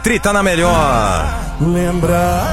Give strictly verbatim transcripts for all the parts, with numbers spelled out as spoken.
Trita na melhor. Lembra?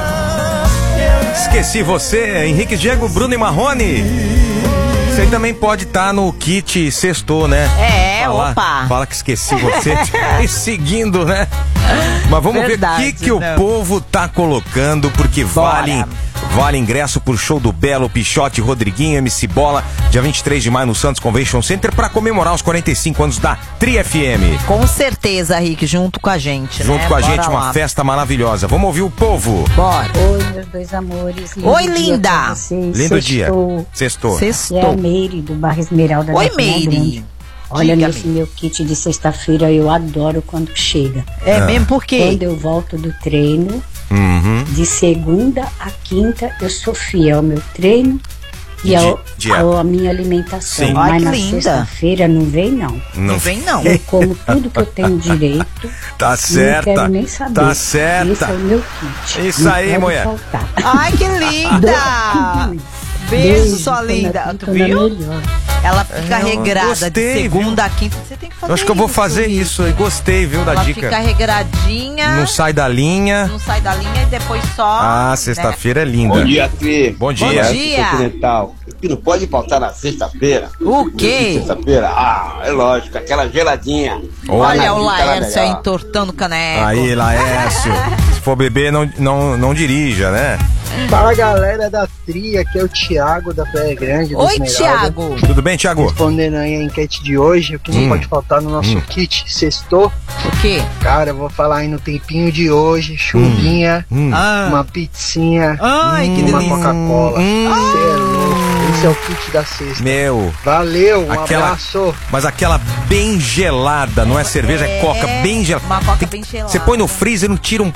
Esqueci você, Henrique Diego, Bruno e Marrone. Você também pode estar tá no kit sextou, né? É, Fala, opa. Fala que esqueci você. E seguindo, né? Mas vamos Verdade, ver o que, que não. o povo tá colocando, porque Bora. vale... Vale ingresso pro show do Belo, Pichote, Rodriguinho, M C Bola, dia vinte e três de maio no Santos Convention Center, pra comemorar os quarenta e cinco anos da Tri F M. Com certeza, Rick, junto com a gente, Junto né? com a Bora gente, uma lá. festa maravilhosa. Vamos ouvir o povo. Bora. Oi, meus dois amores. Lindo Oi, dia linda. pra vocês. Lindo Sextou. dia. Sextou. É a Sextou. Meire, do Bairro Esmeralda. Oi, da Praia Meire. Grande. Olha, Diga-me. nesse meu kit de sexta-feira, eu adoro quando chega. É Ah. mesmo, por quê? Quando eu volto do treino, Uhum. de segunda a quinta, eu sou fiel ao meu treino e E ao, di- ao- à minha alimentação. Sim. Ai, Mas que na linda. sexta-feira não vem, não. Não, Não vem, não. Eu como tudo que eu tenho direito. Tá Não certa. quero nem saber. Tá Esse certa. é o meu kit. Isso não aí, pode mulher. faltar. Ai, que linda! Beijo, sua linda. Tu viu? Melhor. Ela fica eu regrada gostei, de segunda a quinta. Você tem que fazer Eu acho que eu vou isso, fazer Rick. isso. Eu gostei, viu, da Ela dica. fica regradinha, Não sai da linha. não sai da linha e depois só... Ah, né? sexta-feira é linda. Bom dia, Tri. Bom dia. Bom dia. Continental. O que não pode faltar na sexta-feira? O quê? Sexta-feira? Ah, é lógico, aquela geladinha. Olha o Lá na Laércio Vita, aí melhor. entortando o caneco. Aí, Laércio. Se for beber, não, não, não dirija, né? Fala, galera da Tri, aqui é o Thiago da Praia Grande. do Oi, Esmeralda. Thiago. Tudo bem, Thiago? Respondendo aí a enquete de hoje, o que não Hum. pode faltar no nosso Hum. kit sextou. O quê? Cara, eu vou falar aí no tempinho de hoje, chuvinha, Hum. Ah. uma pizzinha, Ai, que uma delícia. Coca-Cola. Hum. Você é louco, esse é o kit da sexta. Meu, Valeu, um Aquela- abraço. mas aquela bem gelada, não é cerveja, é, É, coca, bem gelada. uma coca Tem- bem gelada. Você põe no freezer, não tira um